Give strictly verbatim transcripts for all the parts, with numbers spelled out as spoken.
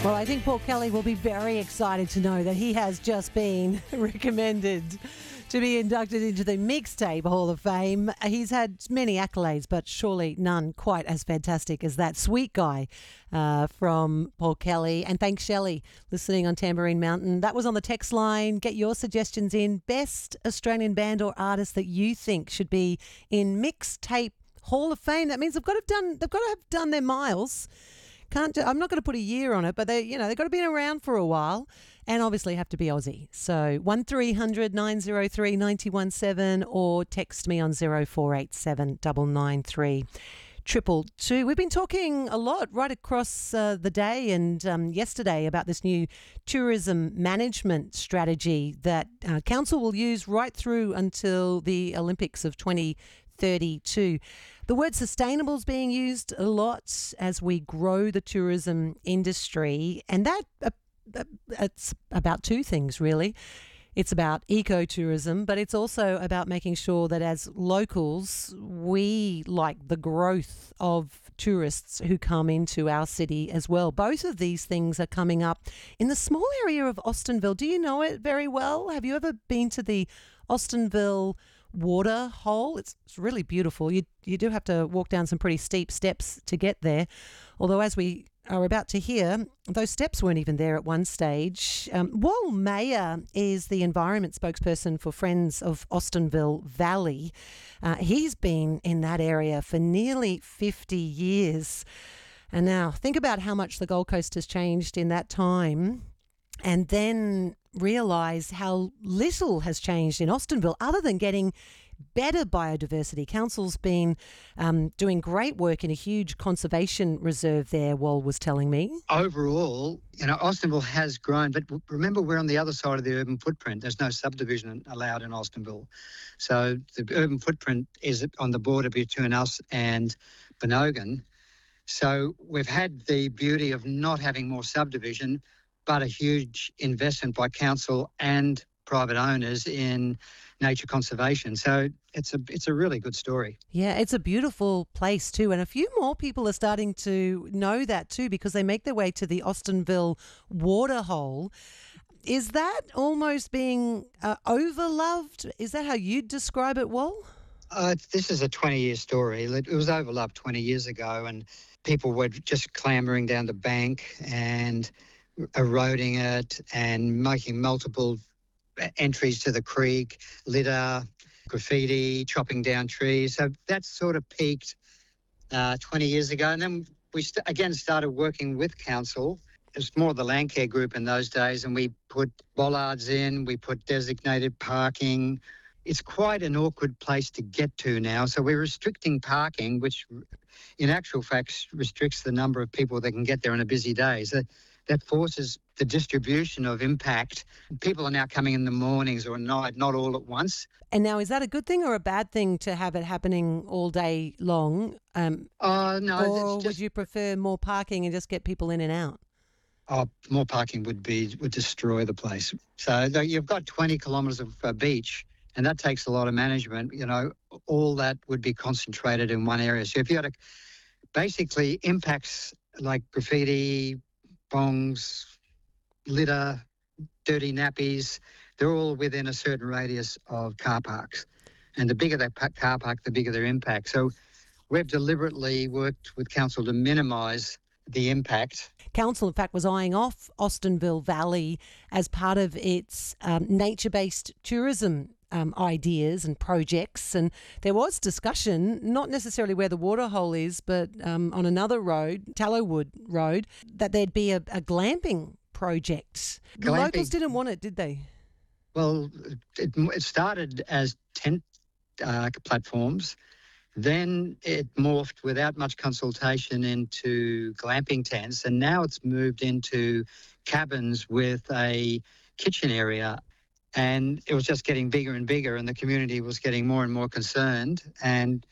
Well, I think Paul Kelly will be very excited to know that he has just been recommended to be inducted into the Mixtape Hall of Fame. He's had many accolades, but surely none quite as fantastic as that Sweet Guy uh, from Paul Kelly. And thanks, Shelley, listening on Tambourine Mountain. That was on the text line. Get your suggestions in. Best Australian band or artist that you think should be in Mixtape Hall of Fame. That means they've got to have done, they've got to have done their miles. Can't do, I'm not going to put a year on it, but they, you know, they've got to be around for a while, and obviously have to be Aussie. So one three hundred nine oh three nine one seven or text me on zero four eight seven nine nine three triple two. We've been talking a lot right across uh, the day and um, yesterday about this new tourism management strategy that uh, council will use right through until the Olympics of twenty thirty-two. The word sustainable is being used a lot as we grow the tourism industry, and that uh, uh, it's about two things really. It's about ecotourism, but it's also about making sure that as locals, we like the growth of tourists who come into our city as well. Both of these things are coming up in the small area of Austinville. Do you know it very well? Have you ever been to the Austinville water hole? It's, it's really beautiful. You you do have to walk down some pretty steep steps to get there. Although, as we are about to hear, those steps weren't even there at one stage. Um, Wal Mayer is the environment spokesperson for Friends of Austinville Valley. Uh, he's been in that area for nearly fifty years. And now think about how much the Gold Coast has changed in that time, and then realise how little has changed in Austinville other than getting better biodiversity. Council's been um, doing great work in a huge conservation reserve there, Wal was telling me. Overall, you know, Austinville has grown, but remember we're on the other side of the urban footprint. There's no subdivision allowed in Austinville. So the urban footprint is on the border between us and Benogan. So we've had the beauty of not having more subdivision, but a huge investment by council and private owners in nature conservation. So it's a it's a really good story. Yeah, it's a beautiful place too. And a few more people are starting to know that too because they make their way to the Austinville waterhole. Is that almost being uh, overloved? Is that how you'd describe it, Wal? Uh, this is a twenty-year story. It was overloved twenty years ago, and people were just clambering down the bank and eroding it and making multiple entries to the creek, litter, graffiti, chopping down trees. So that sort of peaked uh, twenty years ago. And then we st- again started working with council. It was more the land care group in those days, and we put bollards in, we put designated parking. It's quite an awkward place to get to now. So we're restricting parking, which in actual fact restricts the number of people that can get there on a busy day. So that forces the distribution of impact. People are now coming in the mornings or at night, not all at once. And now, is that a good thing or a bad thing to have it happening all day long? Um, uh, no, or it's just, would you prefer more parking and just get people in and out? Oh, more parking would be would destroy the place. So you've got twenty kilometres of uh, beach, and that takes a lot of management. You know, all that would be concentrated in one area. So if you had a, basically impacts like graffiti, bongs, litter, dirty nappies, they're all within a certain radius of car parks. And the bigger that car park, the bigger their impact. So we've deliberately worked with council to minimise the impact. Council, in fact, was eyeing off Austinville Valley as part of its um, nature-based tourism Um, ideas and projects, and there was discussion, not necessarily where the waterhole is, but um, on another road, Tallowwood Road, that there'd be a, a glamping project. The Glamping. locals didn't want it, did they? Well, it, it started as tent uh, platforms, then it morphed without much consultation into glamping tents, and now it's moved into cabins with a kitchen area. And it was just getting bigger and bigger, and the community was getting more and more concerned. And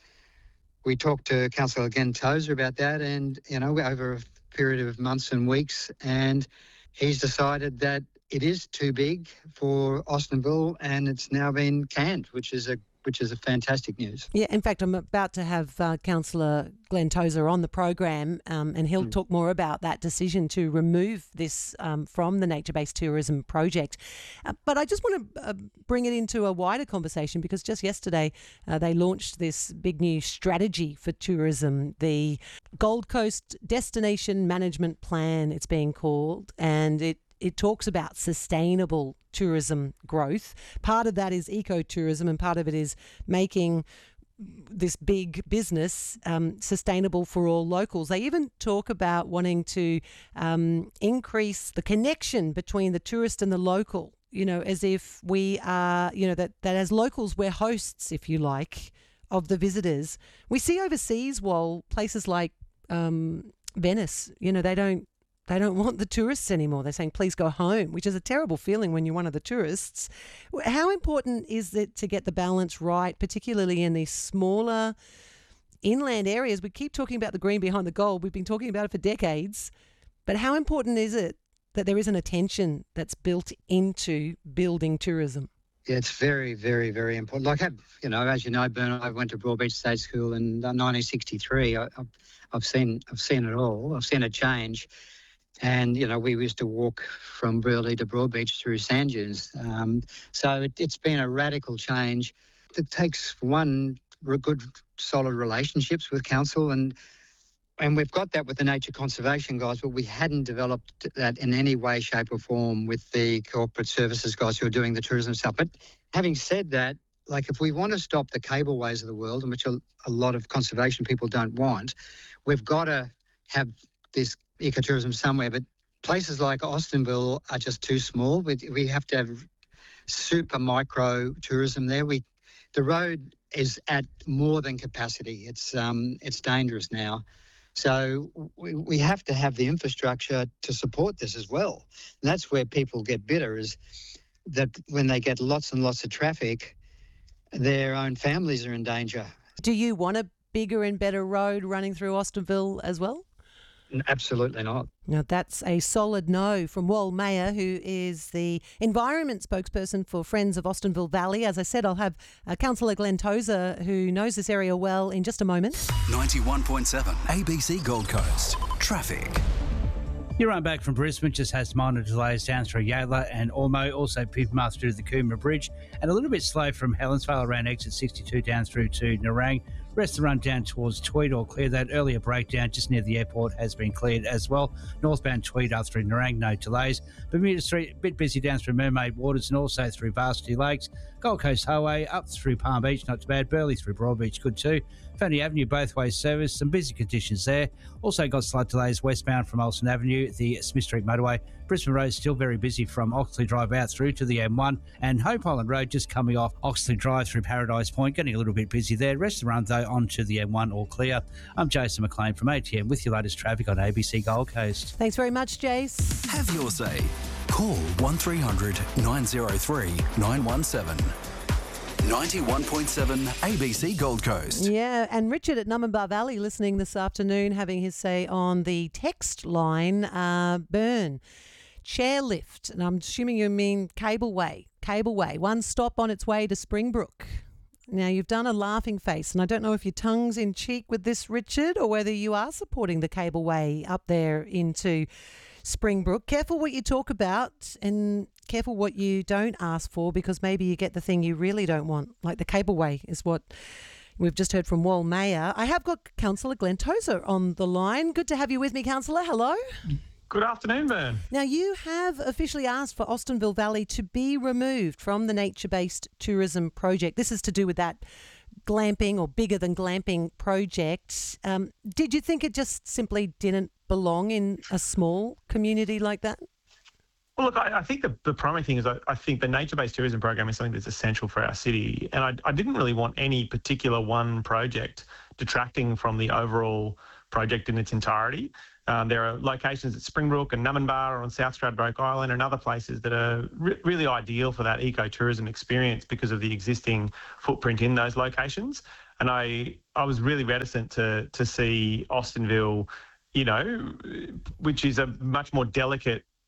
we talked to Councillor Glenn Tozer about that, and, you know, over a period of months and weeks, and he's decided that it is too big for Austinville, and it's now been canned, which is a which is a fantastic news. Yeah, in fact, I'm about to have uh, Councillor Glenn Tozer on the program, um, and he'll mm. talk more about that decision to remove this um, from the nature-based tourism project. Uh, but I just want to uh, bring it into a wider conversation, because just yesterday uh, they launched this big new strategy for tourism, the Gold Coast Destination Management Plan, it's being called, and it It talks about sustainable tourism growth. Part of that is ecotourism, and part of it is making this big business um, sustainable for all locals. They even talk about wanting to um, increase the connection between the tourist and the local, you know, as if we are, you know, that, that as locals we're hosts, if you like, of the visitors. We see overseas, while places like um, Venice, you know, they don't They don't want the tourists anymore. They're saying, please go home, which is a terrible feeling when you're one of the tourists. How important is it to get the balance right, particularly in these smaller inland areas? We keep talking about the green behind the gold. We've been talking about it for decades. But how important is it that there is an attention that's built into building tourism? Yeah, it's very, very, very important. Like, I, you know, as you know, Bern, I went to Broadbeach State School in nineteen sixty-three. I, I've seen, I've seen it all. I've seen it change. And, you know, we used to walk from Burleigh to Broadbeach through sand dunes. Um, so it, it's been a radical change. It takes, one, good, solid relationships with council, and and we've got that with the nature conservation guys, but we hadn't developed that in any way, shape or form with the corporate services guys who are doing the tourism stuff. But having said that, like, if we want to stop the cableways of the world, and which a, a lot of conservation people don't want, we've got to have this ecotourism somewhere. But places like Austinville are just too small. We, we have to have super micro tourism there. We, the road is at more than capacity. It's um, it's dangerous now. So we, we have to have the infrastructure to support this as well. And that's where people get bitter, is that when they get lots and lots of traffic, their own families are in danger. Do you want a bigger and better road running through Austinville as well? Absolutely not. Now, that's a solid no from Wal Mayer, who is the environment spokesperson for Friends of Austinville Valley. As I said, I'll have uh, Councillor Glenn Tozer, who knows this area well, in just a moment. ninety-one point seven A B C Gold Coast. Traffic. Your run back from Brisbane just has minor delays down through Yatala and Ormo, also Pivmar through the Coomera Bridge, and a little bit slow from Helensvale around exit sixty-two down through to Nerang. Rest of the run down towards Tweed or clear. That earlier breakdown just near the airport has been cleared as well. Northbound Tweed up through Nerang, no delays. Bermuda Street, a bit busy down through Mermaid Waters and also through Varsity Lakes. Gold Coast Highway up through Palm Beach, not too bad. Burleigh through Broadbeach, good too. Fanny Avenue, both ways service, some busy conditions there. Also got slight delays westbound from Olsen Avenue, the Smith Street motorway. Brisbane Road still very busy from Oxley Drive out through to the M one, and Hope Island Road just coming off Oxley Drive through Paradise Point, getting a little bit busy there. Rest of the run though onto the M one all clear. I'm Jason McLean from A T M with your latest traffic on A B C Gold Coast. Thanks very much, Jace. Have your say. Call one three hundred nine oh three nine one seven. ninety-one point seven A B C Gold Coast. Yeah, and Richard at Numbinbar Valley listening this afternoon, having his say on the text line. Uh, Burn, chairlift, and I'm assuming you mean cableway. Cableway, one stop on its way to Springbrook. Now, you've done a laughing face, and I don't know if your tongue's in cheek with this, Richard, or whether you are supporting the cableway up there into Springbrook. Careful what you talk about, and careful what you don't ask for, because maybe you get the thing you really don't want, like the cableway is what we've just heard from Wal Mayer. I have got Councillor Glenn Tozer on the line. Good to have you with me, Councillor. Hello. Good afternoon, Bern. Now, you have officially asked for Austinville Valley to be removed from the nature-based tourism project. This is to do with that glamping or bigger than glamping project. Um, did you think it just simply didn't belong in a small community like that? Well, look, I, I think the, the primary thing is I, I think the nature-based tourism program is something that's essential for our city. And I, I didn't really want any particular one project detracting from the overall project in its entirety. Um, there are locations at Springbrook and Numbinbar or on South Stradbroke Island and other places that are re- really ideal for that ecotourism experience because of the existing footprint in those locations. And I I was really reticent to to see Austinville, you know, which is a much more delicate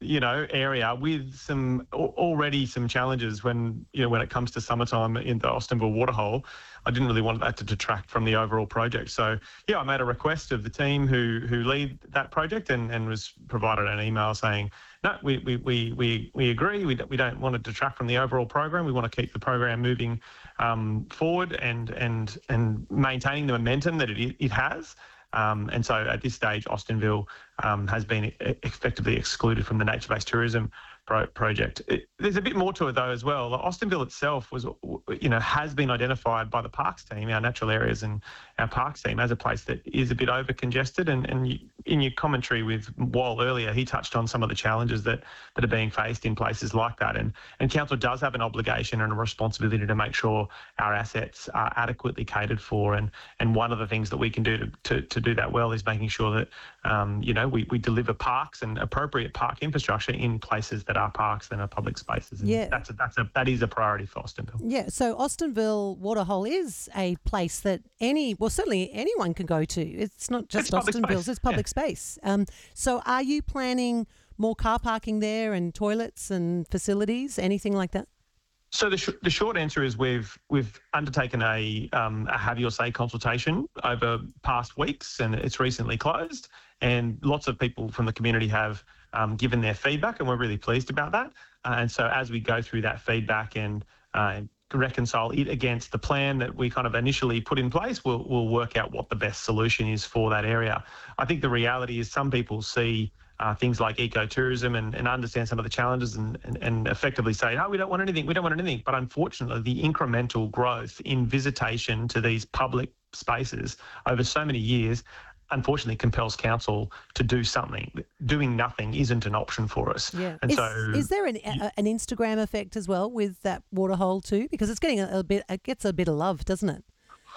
you know, area with some already some challenges when, you know, when it comes to summertime in the Austinville Waterhole. I didn't really want that to detract from the overall project. So, yeah, I made a request of the team who who lead that project and, and was provided an email saying, no, we we we we, we agree. We, we don't want to detract from the overall program. We want to keep the program moving um, forward and and and maintaining the momentum that it it has. Um, and so at this stage, Austinville um, has been effectively excluded from the nature-based tourism pro- project. It, there's a bit more to it though as well. Austinville itself was, you know, has been identified by the parks team, our natural areas and our parks team, as a place that is a bit over-congested. And, and you, in your commentary with Wal earlier, he touched on some of the challenges that, that are being faced in places like that. And, and council does have an obligation and a responsibility to make sure our assets are adequately catered for. And, and one of the things that we can do to, to, to do that well is making sure that, um, you know, we, we deliver parks and appropriate park infrastructure in places that are parks and are public spaces. And Yeah. that's a, that's a, that is a priority for Austinville. Yeah, so Austinville Waterhole is a place that any, well, certainly anyone can go to. It's not just It's public Austinville's, space. it's public Yeah. space. Um, so are you planning more car parking there and toilets and facilities, anything like that? So the, sh- the short answer is we've we've undertaken a, um, a have your say consultation over past weeks, and it's recently closed. And lots of people from the community have um, given their feedback, and we're really pleased about that. Uh, and so as we go through that feedback and uh, reconcile it against the plan that we kind of initially put in place, we'll we'll work out what the best solution is for that area. I think the reality is some people see Uh, things like ecotourism and, and understand some of the challenges and, and, and effectively say, no, we don't want anything, we don't want anything. But unfortunately, the incremental growth in visitation to these public spaces over so many years, unfortunately, compels council to do something. Doing nothing isn't an option for us. Yeah. And is, so is there an, a, an Instagram effect as well with that waterhole too? Because it's getting a, a bit, it gets a bit of love, doesn't it?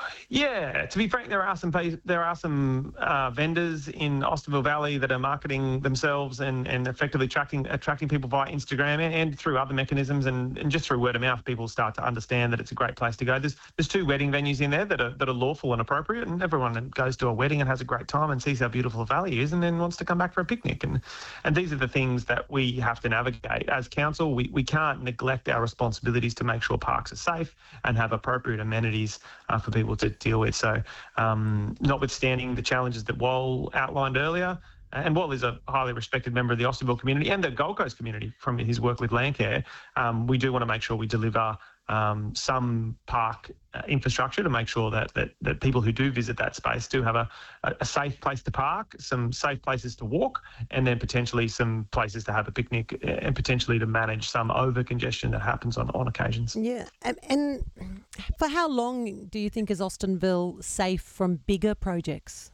Yeah, to be frank, there are some there are some uh, vendors in Austinville Valley that are marketing themselves and, and effectively attracting attracting people via Instagram and, and through other mechanisms and, and just through word of mouth, people start to understand that it's a great place to go. There's there's two wedding venues in there that are that are lawful and appropriate, and everyone goes to a wedding and has a great time and sees how beautiful the valley is and then wants to come back for a picnic. And and these are the things that we have to navigate as council. We we can't neglect our responsibilities to make sure parks are safe and have appropriate amenities uh, for people to deal with. So um, notwithstanding the challenges that Wal outlined earlier, and Wal is a highly respected member of the Austinville community and the Gold Coast community from his work with Landcare, um, we do want to make sure we deliver um, some park uh, infrastructure to make sure that, that that people who do visit that space do have a, a safe place to park, some safe places to walk, and then potentially some places to have a picnic and potentially to manage some over congestion that happens on, on occasions. Yeah. And, and for how long do you think is Austinville safe from bigger projects?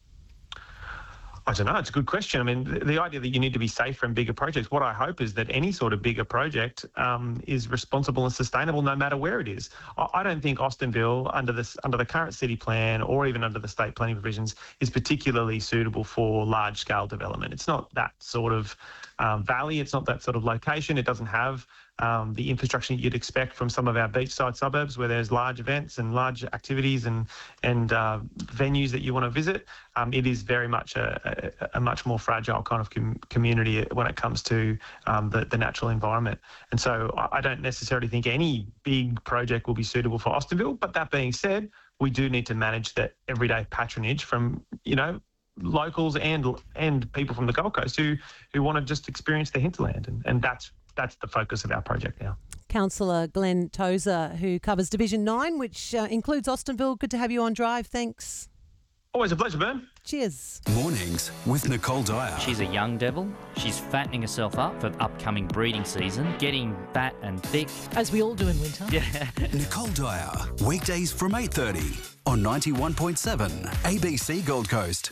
I don't know. It's a good question. I mean, the, the idea that you need to be safe from bigger projects, what I hope is that any sort of bigger project um, is responsible and sustainable no matter where it is. I, I don't think Austinville, under this under the current city plan or even under the state planning provisions, is particularly suitable for large-scale development. It's not that sort of um, valley. It's not that sort of location. It doesn't have Um, the infrastructure you'd expect from some of our beachside suburbs where there's large events and large activities and and uh, venues that you want to visit. Um, it is very much a, a, a much more fragile kind of com- community when it comes to um, the, the natural environment. And so I, I don't necessarily think any big project will be suitable for Austinville. But that being said, we do need to manage that everyday patronage from, you know, locals and and people from the Gold Coast who, who want to just experience the hinterland. And, and that's That's the focus of our project now. Councillor Glenn Tozer, who covers Division nine, which uh, includes Austinville. Good to have you on Drive. Thanks. Always a pleasure, Ben. Cheers. Mornings with Nicole Dyer. She's a young devil. She's fattening herself up for the upcoming breeding season, getting fat and thick. As we all do in winter. Yeah. Nicole Dyer, weekdays from eight thirty on ninety-one point seven A B C Gold Coast.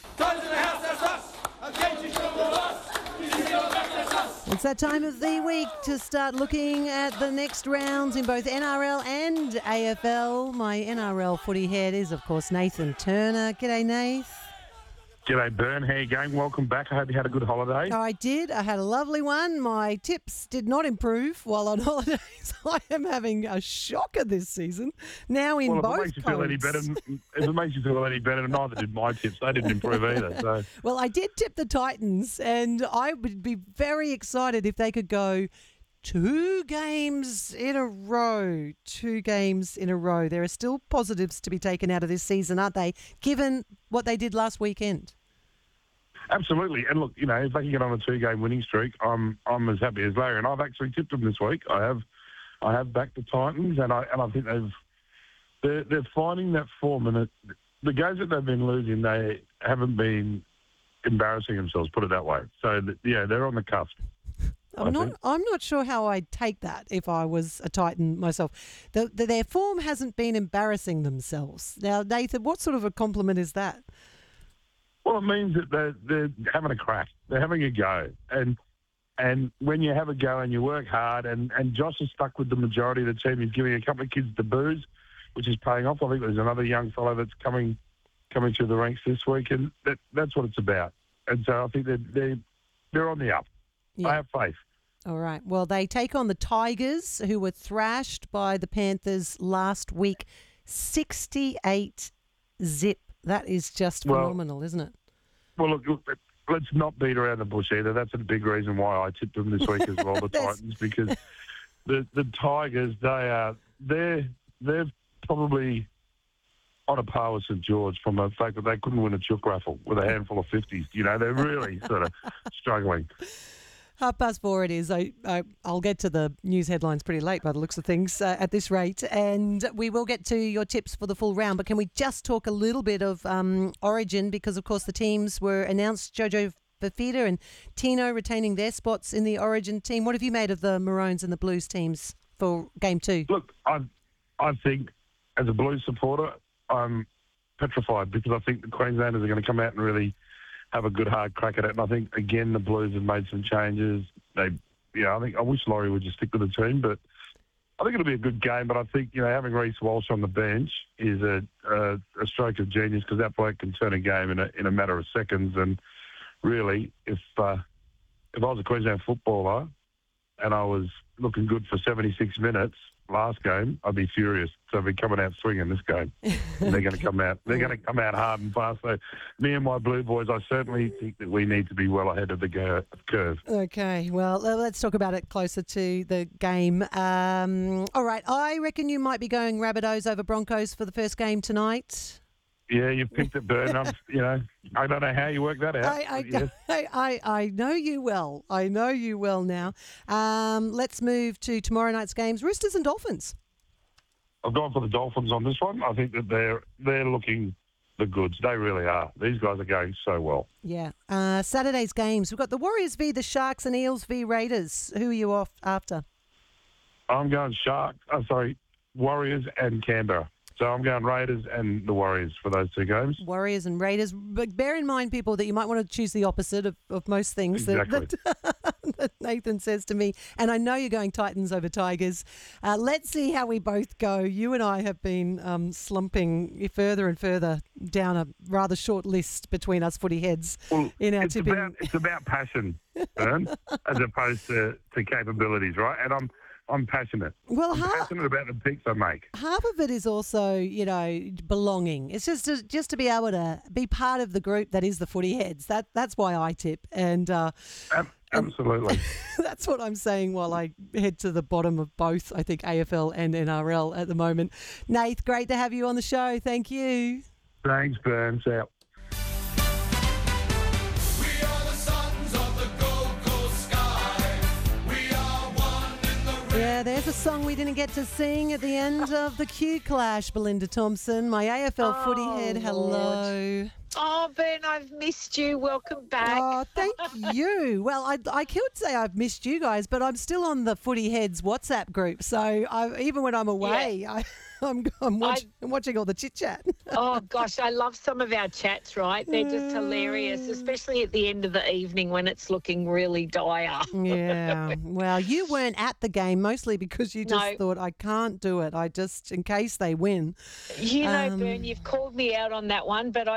It's that time of the week to start looking at the next rounds in both N R L and A F L. My N R L footy head is, of course, Nathan Turner. G'day, Nath. G'day, Bern. How you going? Welcome back. I hope you had a good holiday. I did. I had a lovely one. My tips did not improve while on holidays. I am having a shocker this season. Now in well, if both it makes you feel any better, if it makes you feel any better, neither did my tips. They didn't improve either. So. Well, I did tip the Titans, and I would be very excited if they could go two games in a row. Two games in a row. There are still positives to be taken out of this season, aren't they, given what they did last weekend? Absolutely. And look, you know, if they can get on a two-game winning streak, I'm I'm as happy as Larry. And I've actually tipped them this week. I have I have backed the Titans, and I and I think they've they're, they're finding that form. And it, the games that they've been losing, they haven't been embarrassing themselves, put it that way. So, yeah, they're on the cusp. I'm not. I'm not sure how I'd take that if I was a Titan myself. The, the, their form hasn't been embarrassing themselves. Now, Nathan, what sort of a compliment is that? Well, it means that they're, they're having a crack. They're having a go, and and when you have a go and you work hard, and, and Josh is stuck with the majority of the team. He's giving a couple of kids debuts, which is paying off. I think there's another young fellow that's coming coming through the ranks this week, and that, that's what it's about. And so I think they're they're, they're on the up. Yeah. I have faith. All right. Well, they take on the Tigers, who were thrashed by the Panthers last week, sixty-eight zip. That is just Well, phenomenal, isn't it? Well, look, look, let's not beat around the bush either. That's a big reason why I tipped them this week as well, the Titans, because the the Tigers, they are they're they're probably on a par with St George from the fact that they couldn't win a chook raffle with a handful of fifties. You know, they're really sort of struggling. Half past four it is. I, I, I'll get to the news headlines pretty late by the looks of things uh, at this rate. And we will get to your tips for the full round. But can we just talk a little bit of um, Origin? Because, of course, the teams were announced. Jojo Fifita and Tino retaining their spots in the Origin team. What have you made of the Maroons and the Blues teams for game two? Look, I, I think as a Blues supporter, I'm petrified because I think the Queenslanders are going to come out and really have a good hard crack at it. And I think, again, the Blues have made some changes. They, yeah, I think I wish Laurie would just stick with the team, but I think it'll be a good game. But I think, you know, having Reece Walsh on the bench is a, a, a stroke of genius because that bloke can turn a game in a, in a matter of seconds. And really, if uh, if I was a Queensland footballer and I was looking good for seventy-six minutes last game, I'd be furious. So I'd be coming out swinging this game. And they're going to come out. They're going to come out hard and fast. So me and my Blue Boys, I certainly think that we need to be well ahead of the curve. Okay, well, let's talk about it closer to the game. Um, all right, I reckon you might be going Rabbitohs over Broncos for the first game tonight. Yeah, you picked it, Bern. I'm, you know, I don't know how you work that out. I, I, yes. I, I, I know you well. I know you well now. Um, let's move to tomorrow night's games. Roosters and Dolphins. I've gone for the Dolphins on this one. I think that they're they're looking the goods. They really are. These guys are going so well. Yeah. Uh, Saturday's games. We've got the Warriors v the Sharks and Eels v Raiders. Who are you off after? I'm going Sharks. Oh, sorry, Warriors and Canberra. So I'm going Raiders and the Warriors for those two games. Warriors and Raiders. But bear in mind, people, that you might want to choose the opposite of, of most things exactly. that, that, that Nathan says to me. And I know you're going Titans over Tigers. Uh, let's see how we both go. You and I have been um, slumping further and further down a rather short list between us footy heads well, in our it's tipping. About, it's about passion, Bern, as opposed to, to capabilities, right? And I'm I'm passionate. Well, I'm half, passionate about the picks I make. half of it is also, you know, belonging. It's just to, just to be able to be part of the group that is the footy heads. That that's why I tip, and uh, Ab- absolutely. And that's what I'm saying while I head to the bottom of both. I think A F L and N R L at the moment. Nath, great to have you on the show. Thank you. Thanks, Burns. Out. Yeah, there's a song we didn't get to sing at the end of the Q Clash, Belinda Thompson, my A F L Oh, footy head. Hello. Lord. Oh, Ben, I've missed you. Welcome back. Oh, thank you. Well, I, I could say I've missed you guys, but I'm still on the Footy Heads WhatsApp group. So I, even when I'm away, Yeah. I, I'm, I'm, watch, I- I'm watching all the chit-chat. Oh, gosh, I love some of our chats, right? They're just hilarious, especially at the end of the evening when it's looking really dire. Yeah. Well, you weren't at the game, mostly because you just No. thought, I can't do it. I just, in case they win. You know, Um, Bern, you've called me out on that one, but I just said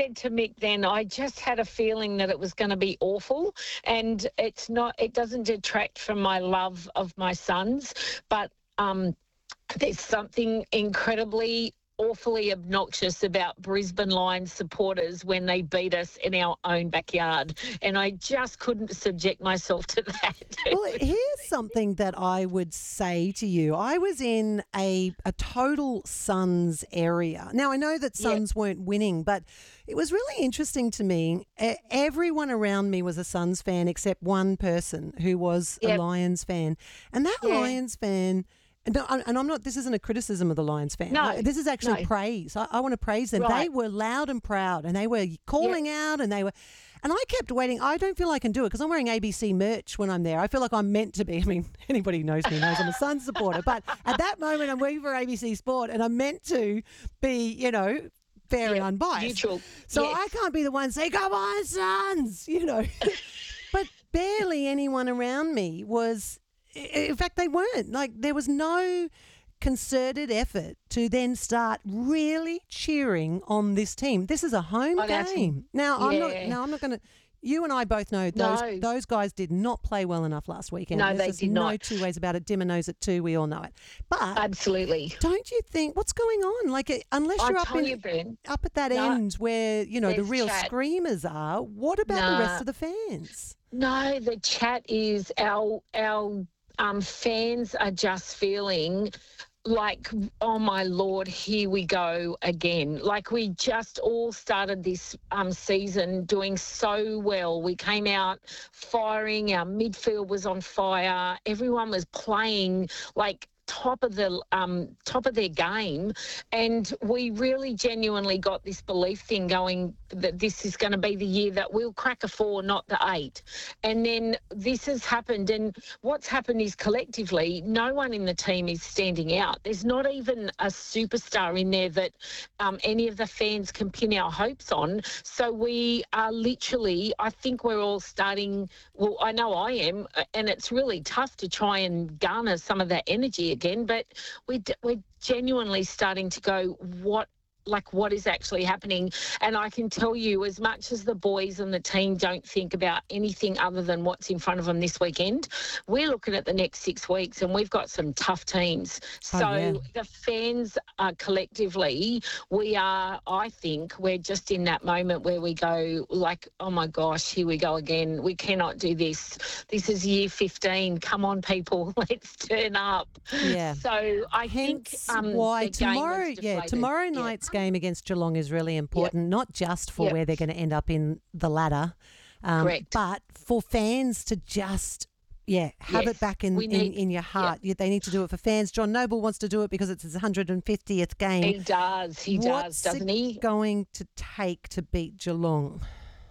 said to Mick then, I just had a feeling that it was going to be awful, and it's not. It doesn't detract from my love of my sons, but um, there's something incredibly awfully obnoxious about Brisbane Lions supporters when they beat us in our own backyard. And I just couldn't subject myself to that. Well, here's something that I would say to you. I was in a, a total Suns area. Now, I know that Suns yeah. weren't winning, but it was really interesting to me. Everyone around me was a Suns fan except one person who was yep. a Lions fan. And that yeah. Lions fan... No, and I'm not. This isn't a criticism of the Lions fan. No, this is actually no. praise. I, I want to praise them. Right. They were loud and proud, and they were calling yeah. out, and they were. And I kept waiting. I don't feel I can do it because I'm wearing A B C merch when I'm there. I feel like I'm meant to be. I mean, anybody who knows me knows I'm a Suns supporter. But at that moment, I'm working for A B C Sport, and I'm meant to be, you know, fair yeah, and unbiased. Neutral. So yes. I can't be the one saying, "Come on, Suns," you know. But barely anyone around me was. In fact, they weren't. Like there was no concerted effort to then start really cheering on this team. This is a home oh, game. Now yeah. I'm not. Now I'm not going to. You and I both know those no. those guys did not play well enough last weekend. No, There's they just did no not. two ways about it. Dimmer knows it too. We all know it. But absolutely, don't you think what's going on? Like unless you're I up in you, Ben, up at that no, end where you know the real chat. screamers are. What about nah. the rest of the fans? No, the chat is our our um, fans are just feeling like, oh my Lord, here we go again. Like we just all started this um, season doing so well. We came out firing, our midfield was on fire, everyone was playing like top of the um, top of their game, and we really genuinely got this belief thing going that this is going to be the year that we'll crack a four, not the eight. And then this has happened, and what's happened is collectively no one in the team is standing out. There's not even a superstar in there that um, any of the fans can pin our hopes on. So we are literally, I think we're all starting, well, I know I am, and it's really tough to try and garner some of that energy again, but we, we're genuinely starting to go, what like what is actually happening. And I can tell you, as much as the boys and the team don't think about anything other than what's in front of them this weekend, we're looking at the next six weeks and we've got some tough teams. So oh, yeah. the fans are collectively, we are, I think, we're just in that moment where we go like, oh my gosh, here we go again. We cannot do this. This is year fifteen. Come on, people, let's turn up. Yeah. So I Hence think um, why the game tomorrow, was yeah, deflated. tomorrow night's yeah. game against Geelong is really important, Yep. not just for Yep. where they're going to end up in the ladder, um, Correct. but for fans to just, yeah, have Yes, it back in, we in, need- in your heart. Yeah, they need to do it for fans. John Noble wants to do it because it's his one hundred fiftieth game. He does, he What's does, doesn't it he? going to take to beat Geelong?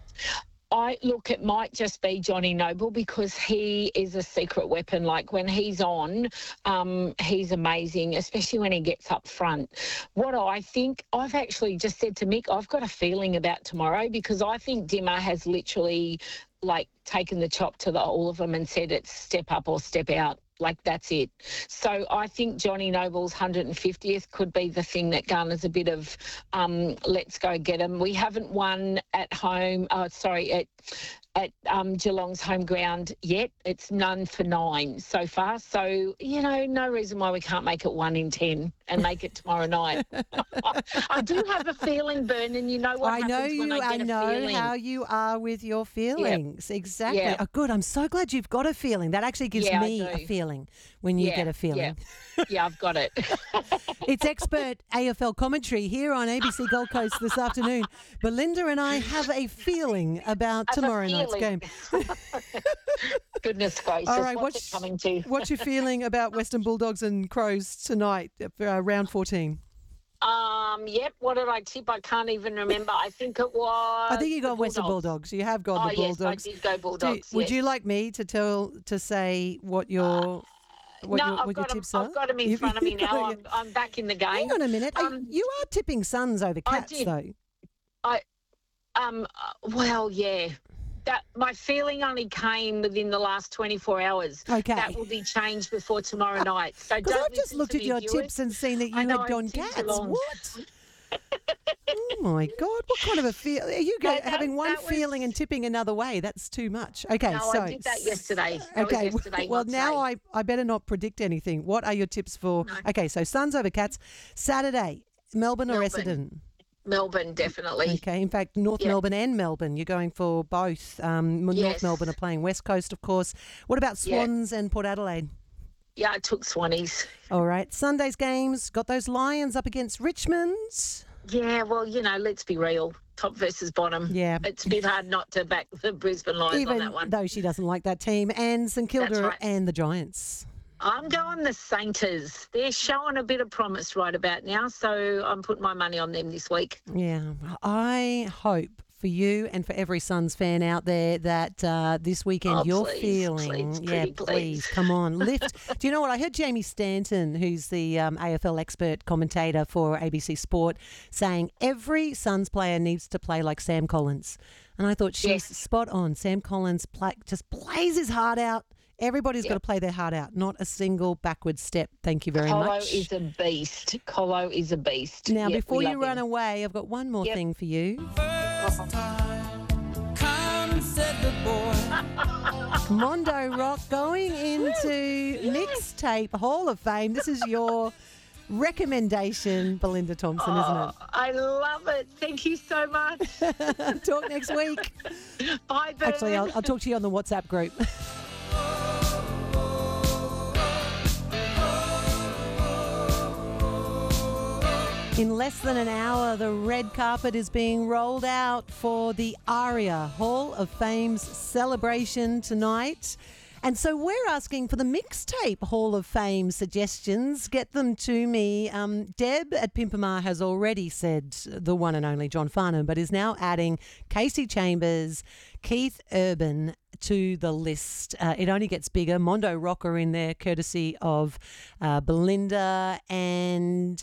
I look, it might just be Johnny Noble because he is a secret weapon. Like when he's on, um, he's amazing, especially when he gets up front. What I think, I've actually just said to Mick, I've got a feeling about tomorrow because I think Dimmer has literally like taken the chop to the, all of them and said it's step up or step out. Like, that's it. So I think Johnny Noble's one hundred fiftieth could be the thing that garners a bit of um, let's go get him. We haven't won at home, oh, sorry, at at um, Geelong's home ground yet. It's none for nine so far. So, you know, no reason why we can't make it one in ten and make it tomorrow night. I do have a feeling, Bern, and you know what I happens know when you. I I get a know feeling. how you are with your feelings. Exactly. Yeah. Oh, good. I'm so glad you've got a feeling. That actually gives Yeah, I me a do. feeling when you Yeah, get a feeling. Yeah, yeah I've got it. It's expert A F L commentary here on A B C Gold Coast this afternoon. Belinda and I have a feeling about Have a tomorrow night's feeling. game. Goodness gracious, All right, what's what's, it coming to? what's your feeling about Western Bulldogs and Crows tonight, uh, round fourteen? Um, yep, what did I tip? I can't even remember. I think it was I think you got the Western Bulldogs. You have got Oh, the Bulldogs. yes, I did go Do- Bulldogs. would yes. you like me to tell to say what your what no, your, I've what your got, 'em, tips are? I've got them in You- front of me you've now. got I'm, it. I'm back in the game. Hang on a minute. Are- Um, you are tipping Suns over I Cats, did. though. I, um, uh, well, yeah. That my feeling only came within the last twenty-four hours. Okay. That will be changed before tomorrow night. So Because don't I've just listen looked to at me, your viewers. tips and seen that you I know, had gone I tipped Cats. along. What? Mm, my God, what kind of a feel? Are you go, No, that- having one that was- feeling and tipping another way? That's too much. Okay, No, so I did that yesterday. That was okay, yesterday, well not now today. I, I better not predict anything. What are your tips for? No. Okay, so Suns over Cats Saturday, Melbourne or Melbourne. Essendon? Melbourne, definitely. Okay, in fact, North Yeah. Melbourne and Melbourne, you're going for both. Um, North Yes. Melbourne are playing West Coast, of course. What about Yeah. Swans and Port Adelaide? Yeah, I took Swannies. All right, Sunday's games, got those Lions up against Richmond. Yeah, well, you know, let's be real. Top versus bottom. Yeah. It's a bit hard not to back the Brisbane Lions on Even that one. though she doesn't like that team, and St Kilda right. and the Giants. I'm going the Sainters. They're showing a bit of promise right about now, so I'm putting my money on them this week. Yeah, I hope for you and for every Suns fan out there that uh, this weekend Oh, you're please, feeling, please, yeah, pretty please. come on, lift. Do you know what? I heard Jamie Stanton, who's the um, A F L expert commentator for A B C Sport, saying every Suns player needs to play like Sam Collins, and I thought she's Yes. spot on. Sam Collins play, just plays his heart out. Everybody's got to Yep. play their heart out, not a single backward step. Thank you very Colo much. is a beast. Colo is a beast. Now, Yep, before we you love run him. away, I've got one more Yep. thing for you. Mondo Rock going into Mixtape Hall of Fame. This is your recommendation, Belinda Thompson, Oh, I love it. Thank you so much. isn't it? Talk next week. Bye, Bern. Actually, I'll, I'll talk to you on the WhatsApp group. In less than an hour, the red carpet is being rolled out for the ARIA Hall of Fame's celebration tonight. And so we're asking for the Mixtape Hall of Fame suggestions. Get them to me. Um, Deb at Pimpamar has already said the one and only John Farnham, but is now adding Casey Chambers, Keith Urban to the list. Uh, it only gets bigger. Mondo Rock are in there, courtesy of uh, Belinda. And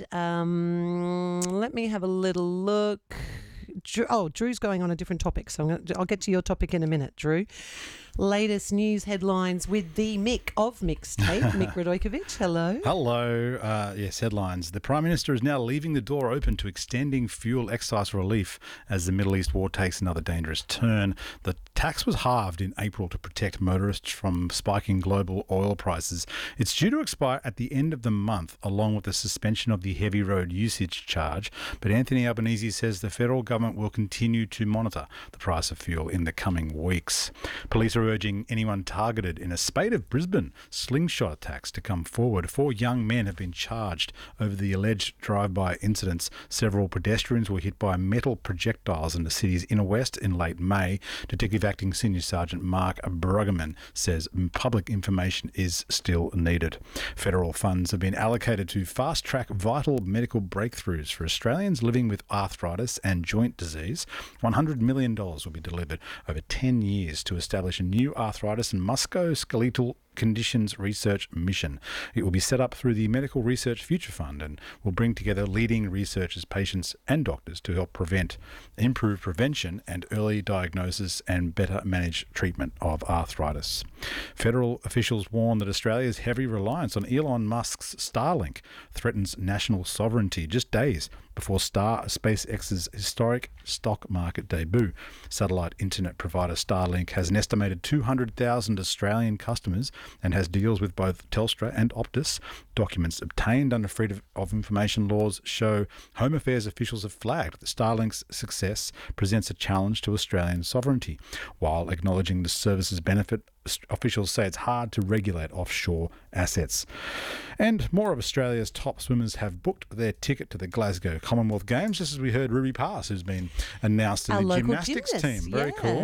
um, let me have a little look. Drew, oh, Drew's going on a different topic, so I'm gonna, I'll get to your topic in a minute, Drew. Latest news headlines with the Mick of Mixtape, Mick Radojkovic. Hello. Hello. Uh, yes, headlines. The Prime Minister is now leaving the door open to extending fuel excise relief as the Middle East war takes another dangerous turn. The tax was halved in April to protect motorists from spiking global oil prices. It's due to expire at the end of the month, along with the suspension of the heavy road usage charge. But Anthony Albanese says the federal government will continue to monitor the price of fuel in the coming weeks. Police are urging anyone targeted in a spate of Brisbane slingshot attacks to come forward. Four young men have been charged over the alleged drive-by incidents. Several pedestrians were hit by metal projectiles in the city's inner west in late May. Detective Acting Senior Sergeant Mark Bruggeman says public information is still needed. Federal funds have been allocated to fast-track vital medical breakthroughs for Australians living with arthritis and joint disease. one hundred million dollars will be delivered over ten years to establish a new arthritis and musculoskeletal conditions research mission. It will be set up through the Medical Research Future Fund and will bring together leading researchers, patients and doctors to help prevent, improve prevention and early diagnosis and better manage treatment of arthritis. Federal officials warn that Australia's heavy reliance on Elon Musk's Starlink threatens national sovereignty just days before Star SpaceX's historic stock market debut. Satellite internet provider Starlink has an estimated two hundred thousand Australian customers and has deals with both Telstra and Optus. Documents obtained under Freedom of Information laws show Home Affairs officials have flagged that Starlink's success presents a challenge to Australian sovereignty. While acknowledging the service's benefit, officials say it's hard to regulate offshore assets. And more of Australia's top swimmers have booked their ticket to the Glasgow Commonwealth Games, just as we heard Ruby Pass, who's been announced in Our the local gymnastics gymnast, team. Very yeah. cool.